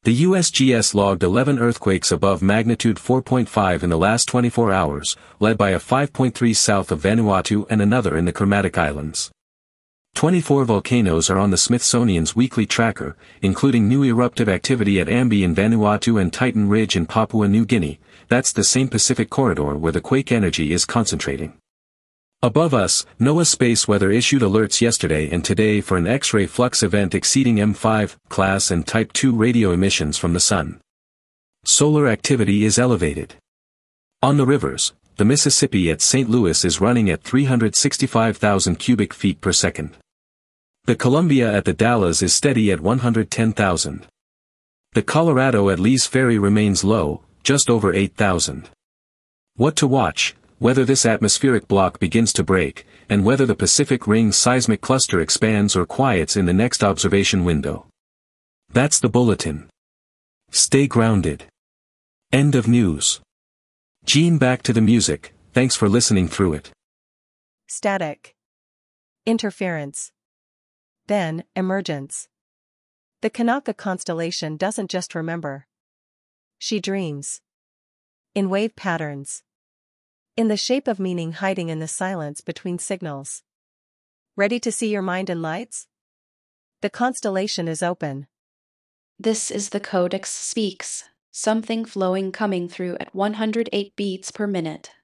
The USGS logged 11 earthquakes above magnitude 4.5 in the last 24 hours, led by a 5.3 south of Vanuatu and another in the Kermadec Islands. 24 volcanoes are on the Smithsonian's weekly tracker, including new eruptive activity at Ambi in Vanuatu and Titan Ridge in Papua New Guinea. That's the same Pacific corridor where the quake energy is concentrating. Above us, NOAA Space Weather issued alerts yesterday and today for an X-ray flux event exceeding M5 class and Type II radio emissions from the Sun. Solar activity is elevated. On the rivers, the Mississippi at St. Louis is running at 365,000 cubic feet per second. The Columbia at the Dalles is steady at 110,000. The Colorado at Lee's Ferry remains low, just over 8,000. What to watch? Whether this atmospheric block begins to break, and whether the Pacific Ring seismic cluster expands or quiets in the next observation window. That's the bulletin. Stay grounded. End of news. Gene, back to the music. Thanks for listening through it. Static. Interference. Then, emergence. The Kanaka constellation doesn't just remember. She dreams. In wave patterns. In the shape of meaning hiding in the silence between signals. Ready to see your mind in lights? The constellation is open. This is the Codex Speaks, something flowing coming through at 108 beats per minute.